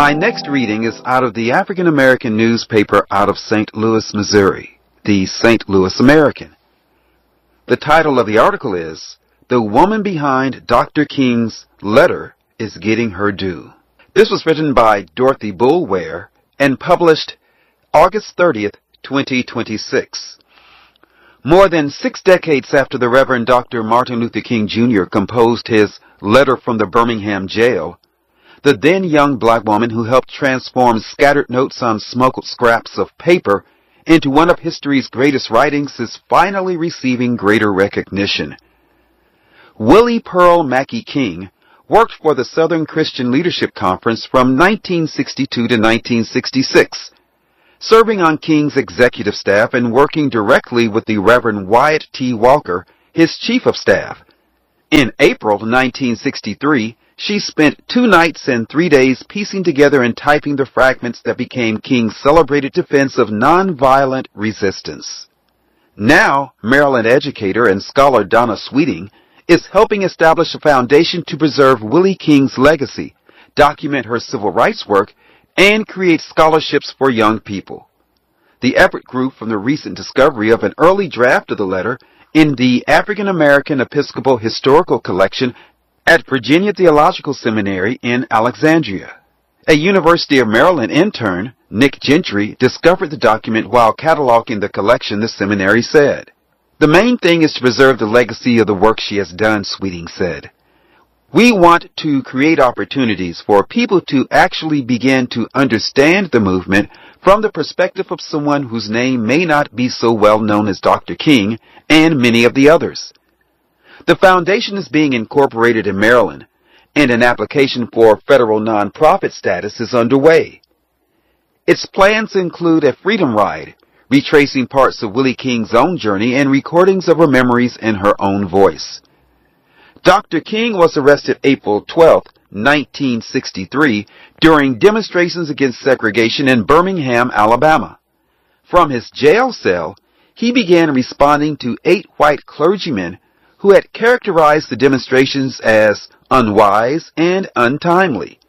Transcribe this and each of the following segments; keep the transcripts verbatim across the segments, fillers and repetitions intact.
My next reading is out of the African American newspaper out of Saint Louis, Missouri, the Saint Louis American. The title of the article is, "The Woman Behind Doctor King's Letter is Getting Her Due." This was written by Dorothy Boulware and published August thirtieth, twenty twenty-six. More than six decades after the Reverend Doctor Martin Luther King Junior composed his Letter from the Birmingham Jail, the then young black woman who helped transform scattered notes on smoked scraps of paper into one of history's greatest writings is finally receiving greater recognition. Willie Pearl Mackey King worked for the Southern Christian Leadership Conference from nineteen sixty-two to nineteen sixty-six, serving on King's executive staff and working directly with the Reverend Wyatt T. Walker, his chief of staff. In April nineteen sixty-three, she spent two nights and three days piecing together and typing the fragments that became King's celebrated defense of nonviolent resistance. Now, Maryland educator and scholar Donna Sweeting is helping establish a foundation to preserve Willie King's legacy, document her civil rights work, and create scholarships for young people. The effort grew from the recent discovery of an early draft of the letter in the African American Episcopal Historical Collection at Virginia Theological Seminary in Alexandria. A University of Maryland intern, Nick Gentry, discovered the document while cataloging the collection, the seminary said. "The main thing is to preserve the legacy of the work she has done," Sweeting said. "We want to create opportunities for people to actually begin to understand the movement from the perspective of someone whose name may not be so well known as Doctor King and many of the others. The foundation is being incorporated in Maryland, and an application for federal nonprofit status is underway. Its plans include a freedom ride, retracing parts of Willie King's own journey and recordings of her memories in her own voice. Doctor King was arrested April twelfth, nineteen sixty-three, during demonstrations against segregation in Birmingham, Alabama. From his jail cell, he began responding to eight white clergymen who had characterized the demonstrations as unwise and untimely.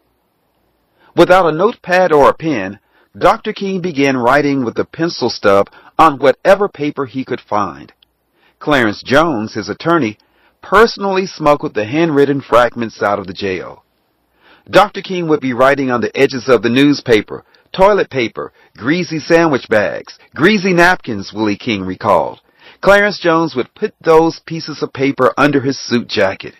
Without a notepad or a pen, Doctor King began writing with a pencil stub on whatever paper he could find. Clarence Jones, his attorney, personally smuggled the handwritten fragments out of the jail. Doctor King would be writing on the edges of the newspaper, toilet paper, greasy sandwich bags, greasy napkins, Willie King recalled. Clarence Jones would put those pieces of paper under his suit jacket.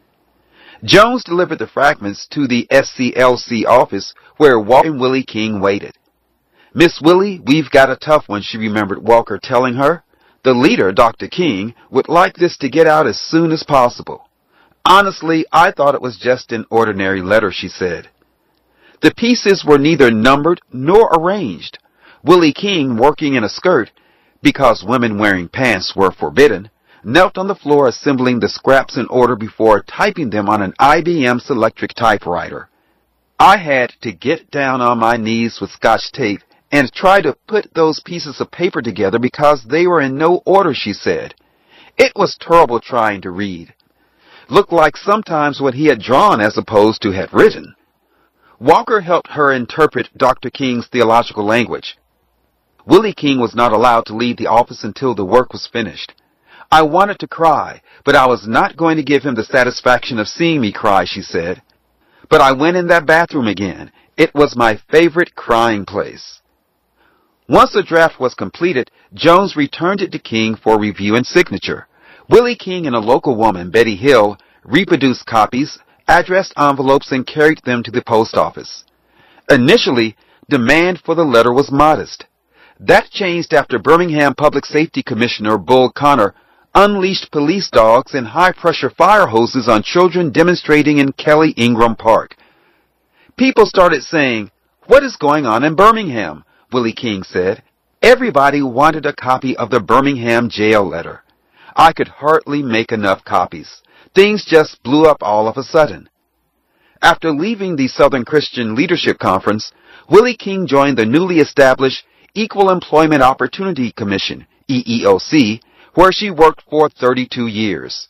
Jones delivered the fragments to the S C L C office where Walker and Willie King waited. "Miss Willie, we've got a tough one," she remembered Walker telling her. "The leader, Doctor King, would like this to get out as soon as possible. Honestly, I thought it was just an ordinary letter," she said. The pieces were neither numbered nor arranged. Willie King, working in a skirt, because women wearing pants were forbidden, knelt on the floor assembling the scraps in order before typing them on an I B M Selectric typewriter. "I had to get down on my knees with Scotch tape and try to put those pieces of paper together because they were in no order," she said. "It was terrible trying to read. Looked like sometimes what he had drawn as opposed to had written." Walker helped her interpret Doctor King's theological language. Willie King was not allowed to leave the office until the work was finished. "I wanted to cry, but I was not going to give him the satisfaction of seeing me cry," she said. "But I went in that bathroom again. It was my favorite crying place." Once the draft was completed, Jones returned it to King for review and signature. Willie King and a local woman, Betty Hill, reproduced copies, addressed envelopes, and carried them to the post office. Initially, demand for the letter was modest. That changed after Birmingham Public Safety Commissioner Bull Connor unleashed police dogs and high-pressure fire hoses on children demonstrating in Kelly Ingram Park. People started saying, "What is going on in Birmingham?" Willie King said. "Everybody wanted a copy of the Birmingham jail letter. I could hardly make enough copies. Things just blew up all of a sudden." After leaving the Southern Christian Leadership Conference, Willie King joined the newly established Equal Employment Opportunity Commission, E E O C, where she worked for thirty-two years.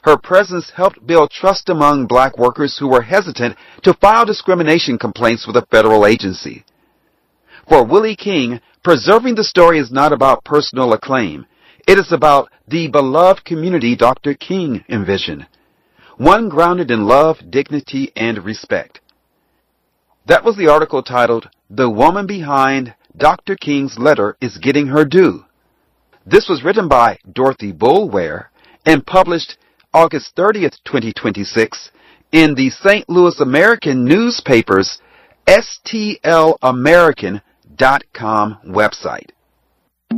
Her presence helped build trust among black workers who were hesitant to file discrimination complaints with a federal agency. For Willie King, preserving the story is not about personal acclaim. It is about the beloved community Doctor King envisioned, one grounded in love, dignity, and respect. That was the article titled, "The Woman Behind Doctor King's Letter is Getting Her Due." This was written by Dorothy Boulware and published August thirtieth, twenty twenty-six in the Saint Louis American newspaper's S T L American dot com website.